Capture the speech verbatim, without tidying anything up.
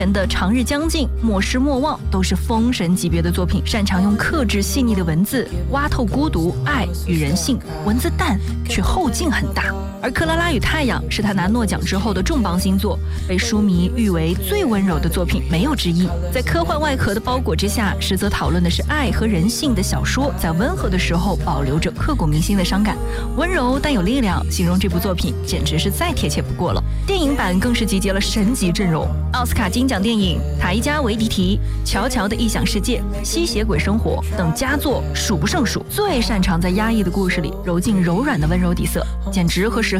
前的《长日将尽》《莫失莫忘》都是封神级别的作品，擅长用克制细腻的文字挖透孤独、爱与人性，文字淡却后劲很大。而《克拉拉与太阳》是他拿诺奖之后的重磅新作，被书迷誉为最温柔的作品没有之一。在科幻外壳的包裹之下，实则讨论的是爱和人性的小说，在温和的时候保留着刻骨铭心的伤感，温柔但有力量，形容这部作品简直是再贴切不过了。电影版更是集结了神级阵容，奥斯卡金奖电影《塔伊加·维迪提》、《乔乔的异想世界》、《吸血鬼生活》等佳作数不胜数，最擅长在压抑的故事里揉进柔软的温柔底色，简直和时